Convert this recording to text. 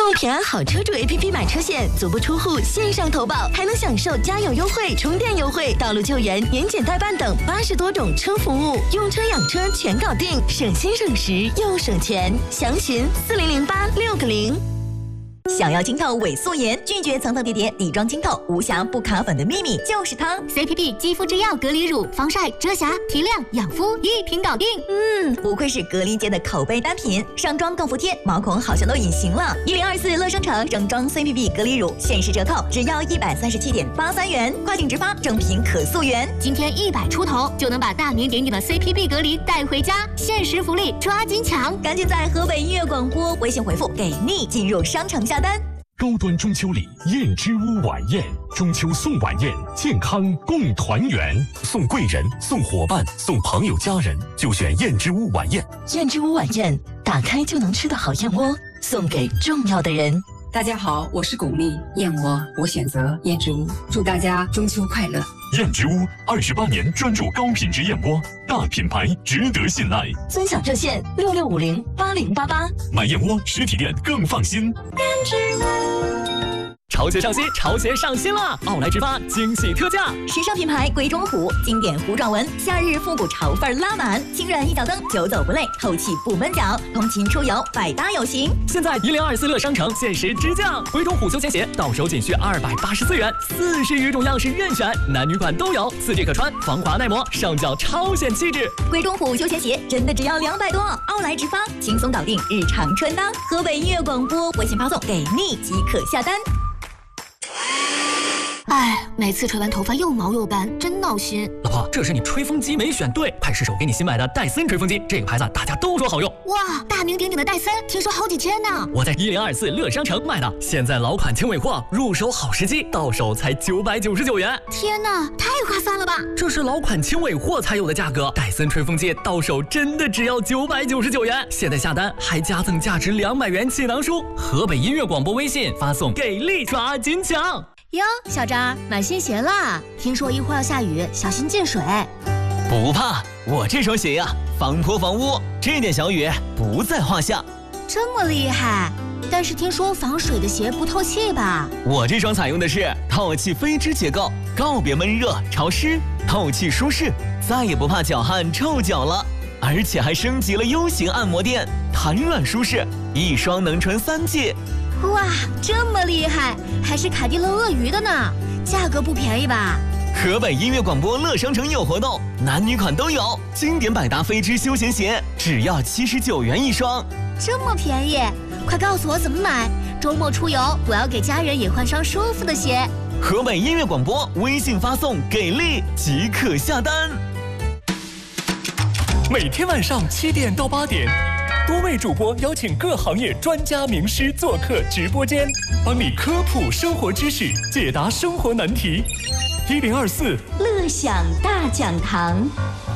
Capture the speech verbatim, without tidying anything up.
用平安好车主 A P P 买车险，足不出户线上投保，还能享受加油优惠、充电优惠、道路救援、年检代办等八十多种车服务，用车养车全搞定，省心省时又省钱。详询四零零八六个零。 想要清透伪素颜，拒绝层层叠叠底妆清透，无瑕不卡粉的秘密就是它 C P P 肌肤之钥隔离乳，防晒、遮瑕、提亮、养肤一瓶搞定。 嗯，不愧是隔离界的口碑单品，上妆更服帖，毛孔好像都隐形了。一零二四乐生城整装 C P P 隔离乳限时折扣，只要一百三十七点八三元，跨境直发，正品可溯源。 今天一百出头就能把大名鼎鼎的 C P P 隔离带回家，限时福利抓紧抢！ 赶紧在河北音乐广播微信回复给力进入商城下单。 高端中秋礼燕之屋晚宴，中秋送晚宴，健康共团圆，送贵人、送伙伴、送朋友家人，就选燕之屋晚宴。 燕之屋晚宴，打开就能吃的好燕窝，送给重要的人。 大家好，我是巩俐，燕窝我选择燕之屋，祝大家中秋快乐。 燕之屋二十八年专注高品质燕窝，大品牌值得信赖。 尊享热线六六五零八零八八， 买燕窝实体店更放心。 燕之屋。 潮鞋上新，潮鞋上新了！奥莱直发惊喜特价， 时尚品牌鬼冢虎，经典糊状纹，夏日复古潮范拉满，轻软一脚蹬，久走不累，透气不闷脚，通勤出游百搭有型。 现在一零二四乐商城限时直降，鬼冢虎休闲鞋到手仅需二百八十四元，四十余种样式任选，男女款都有，四季可穿，防滑耐磨，上脚超显气质。 鬼冢虎休闲鞋真的只要两百多，奥莱直发轻松搞定日常穿搭。河北音乐广播微信发送给力即可下单。 哎，每次吹完头发又毛又干，真闹心。 老婆，这是你吹风机没选对，快试试我给你新买的戴森吹风机，这个牌子大家都说好用。 哇，大名鼎鼎的戴森，听说好几千呢。 我在一零二四乐商城买的，现在老款轻尾货，入手好时机，到手才九百九十九元。 天哪，太划算了吧！ 这是老款轻尾货才有的价格，戴森吹风机到手真的只要九百九十九元。现在下单还加赠价值两百元气囊书。河北音乐广播微信发送给力，抓紧抢！ 哟，小张买新鞋啦！听说一会儿要下雨，小心进水。 不怕，我这双鞋呀，防泼防污，这点小雨不在话下。 这么厉害？但是听说防水的鞋不透气吧？ 我这双采用的是透气飞织结构，告别闷热潮湿，透气舒适，再也不怕脚汗臭脚了。而且还升级了 U 型按摩垫，弹软舒适，一双能穿三季。 哇，这么厉害，还是凯迪勒鳄鱼的呢，价格不便宜吧？ 河北音乐广播乐商城有活动，男女款都有，经典百搭飞织休闲鞋只要七十九元一双， 这么便宜，快告诉我怎么买，周末出游我要给家人也换双舒服的鞋。 河北音乐广播微信发送给力即可下单。 每天晚上七点到八点，多位主播邀请各行业专家名师做客直播间，帮你科普生活知识，解答生活难题。一零二四乐享大讲堂。